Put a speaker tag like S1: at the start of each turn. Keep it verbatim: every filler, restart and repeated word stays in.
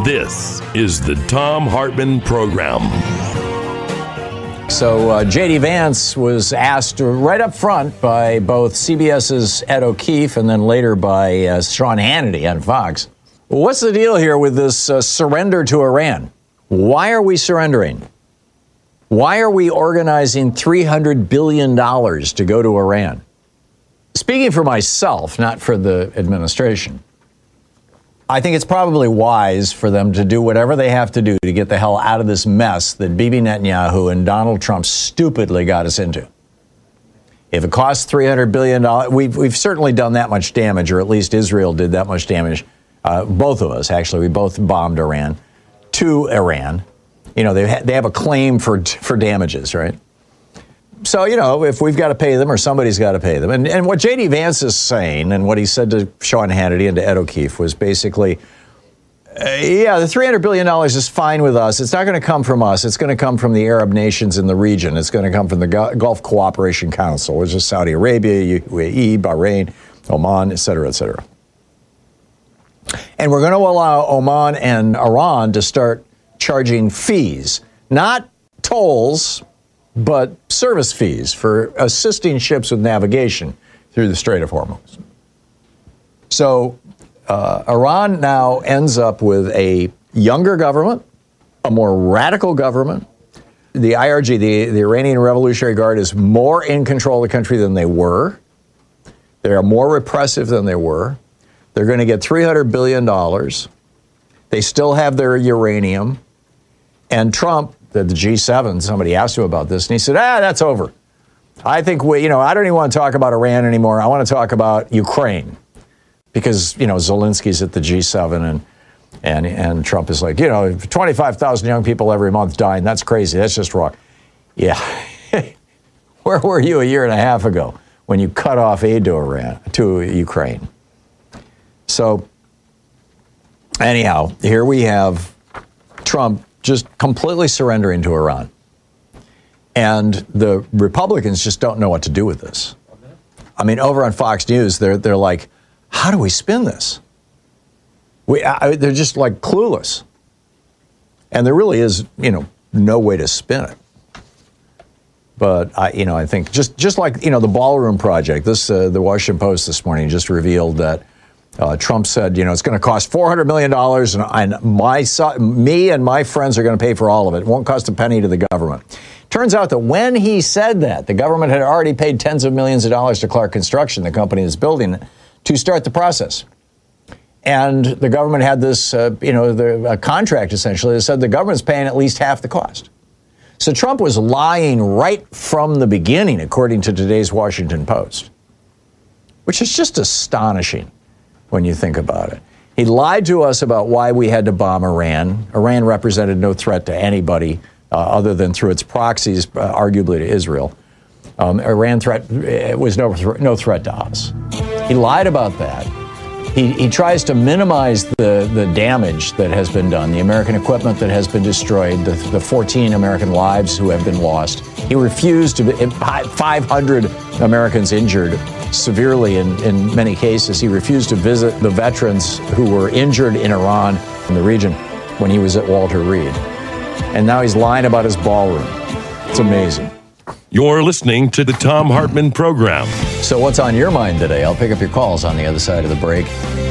S1: This is the Thom Hartmann Program.
S2: So uh, J D. Vance was asked right up front by both CBS's Ed O'Keefe and then later by uh, Sean Hannity on Fox, what's the deal here with this uh, surrender to Iran? Why are we surrendering? Why are we organizing three hundred billion dollars to go to Iran? Speaking for myself, not for the administration, I think it's probably wise for them to do whatever they have to do to get the hell out of this mess that Bibi Netanyahu and Donald Trump stupidly got us into. If it costs three hundred billion dollars, we've, we've certainly done that much damage, or at least Israel did that much damage. Uh, both of us, actually, we both bombed Iran to Iran. You know, they, ha- they have a claim for for damages, right? So, you know, if we've got to pay them or somebody's got to pay them. And, and what J D. Vance is saying and what he said to Sean Hannity and to Ed O'Keefe was basically, uh, yeah, the three hundred billion dollars is fine with us. It's not going to come from us. It's going to come from the Arab nations in the region. It's going to come from the Gulf Cooperation Council, which is Saudi Arabia, U A E, Bahrain, Oman, et cetera, et cetera. And we're going to allow Oman and Iran to start charging fees, not tolls, but service fees for assisting ships with navigation through the Strait of Hormuz. So uh, Iran now ends up with a younger government, a more radical government. The I R G, the, the Iranian Revolutionary Guard, is more in control of the country than they were. They are more repressive than they were. They're going to get three hundred billion dollars. They still have their uranium. And Trump, the, the G seven, somebody asked him about this, and he said, ah, that's over. I think we, you know, I don't even want to talk about Iran anymore. I want to talk about Ukraine. Because, you know, Zelensky's at the G seven, and and and Trump is like, you know, twenty-five thousand young people every month dying. That's crazy. That's just wrong. Yeah. Where were you a year and a half ago when you cut off aid to Iran, to Ukraine? So, anyhow, here we have Trump just completely surrendering to Iran. And the Republicans just don't know what to do with this. I mean, over on Fox News, they're they're like, how do we spin this? We I, they're just like clueless. And there really is, you know, no way to spin it. But I, you know, I think just just like, you know, the Ballroom Project, this uh, the Washington Post this morning just revealed that Uh, Trump said, you know, it's going to cost four hundred million dollars, and, and my me and my friends are going to pay for all of it. It won't cost a penny to the government. Turns out that when he said that, the government had already paid tens of millions of dollars to Clark Construction, the company that's building it, to start the process. And the government had this, uh, you know, the, a contract essentially that said the government's paying at least half the cost. So Trump was lying right from the beginning, according to today's Washington Post, which is just astonishing when you think about it. He lied to us about why we had to bomb Iran. Iran represented no threat to anybody uh, other than through its proxies, uh, arguably to Israel. Um, Iran threat it was no, no threat to us. He lied about that. He, he tries to minimize the, the damage that has been done, the American equipment that has been destroyed, the, the fourteen American lives who have been lost. He refused to, five hundred Americans injured severely in, in many cases. He refused to visit the veterans who were injured in Iran, in the region, when he was at Walter Reed. And now he's lying about his ballroom. It's amazing.
S1: You're listening to the Thom Hartmann Program.
S2: So what's on your mind today? I'll pick up your calls on the other side of the break.